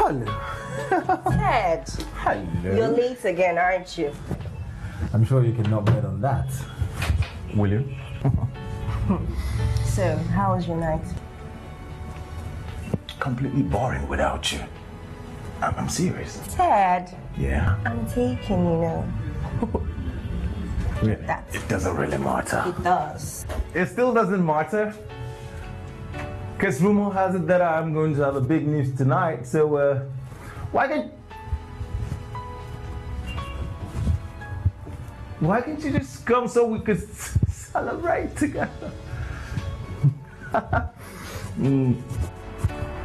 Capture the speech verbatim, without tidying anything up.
Hello. Ted. Hello. You're late again, aren't you? I'm sure you cannot bet on that. Will you? So, how was your night? Completely boring without you. I'm, I'm serious. Ted. Yeah. I'm taking, you know. Really? That. It doesn't really matter. It does. It still doesn't matter. Because rumor has it that I'm going to have a big news tonight, so uh, why can't why can't you just come so we could celebrate together? mm.